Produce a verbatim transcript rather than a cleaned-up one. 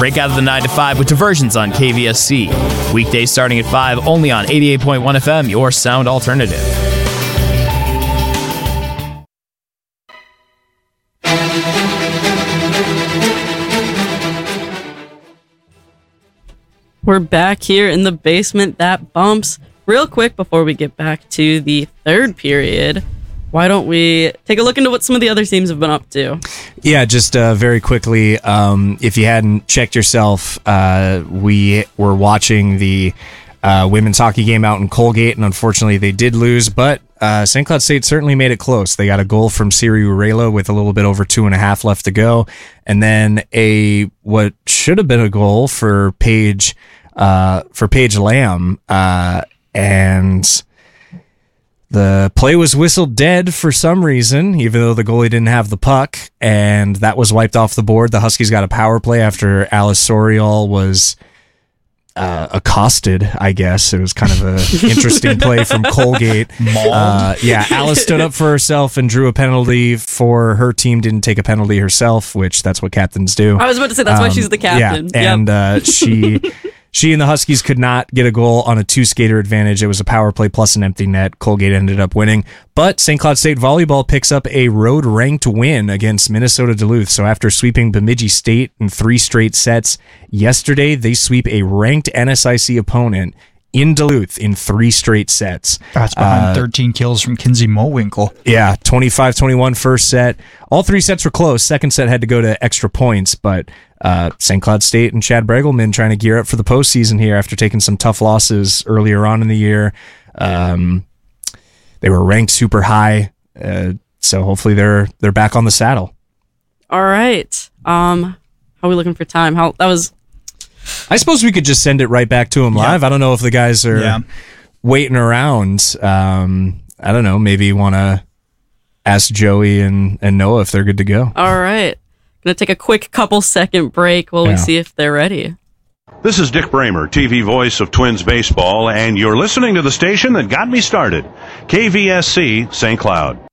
Break out of the nine to five with Diversions on K V S C. Weekdays starting at five, only on eighty-eight point one F M, your sound alternative. We're back here in the basement that bumps. Real quick before we get back to the third period, why don't we take a look into what some of the other teams have been up to? Yeah, just uh, very quickly, um, if you hadn't checked yourself, uh, we were watching the uh, women's hockey game out in Colgate, and unfortunately they did lose, but uh, Saint Cloud State certainly made it close. They got a goal from Siri Urela with a little bit over two and a half left to go, and then a what should have been a goal for Paige uh, for Paige Lamb, uh, and the play was whistled dead for some reason, even though the goalie didn't have the puck, and that was wiped off the board. The Huskies got a power play after Alice Soriol was uh, accosted, I guess. It was kind of an interesting play from Colgate. Uh, yeah, Alice stood up for herself and drew a penalty for her team, didn't take a penalty herself, which that's what captains do. I was about to say, that's um, why she's the captain. Yeah, and yep. uh, she... She and the Huskies could not get a goal on a two-skater advantage. It was a power play plus an empty net. Colgate ended up winning. But Saint Cloud State Volleyball picks up a road-ranked win against Minnesota Duluth. So after sweeping Bemidji State in three straight sets, yesterday they sweep a ranked N S I C opponent in Duluth in three straight sets. That's behind uh, thirteen kills from Kinsey Mowinkle. Yeah, twenty-five twenty-one first set. All three sets were close. Second set had to go to extra points, but uh, Saint Cloud State and Chad Bregelman trying to gear up for the postseason here after taking some tough losses earlier on in the year. Um, they were ranked super high, uh, so hopefully they're they're back on the saddle. All right. Um, how are we looking for time? How that was... I suppose we could just send it right back to them live. Yeah. I don't know if the guys are yeah. waiting around. Um, I don't know. Maybe you want to ask Joey and, and Noah if they're good to go. All right. Going to take a quick couple second break while yeah. we see if they're ready. This is Dick Bramer, T V voice of Twins Baseball, and you're listening to the station that got me started, K V S C Saint Cloud.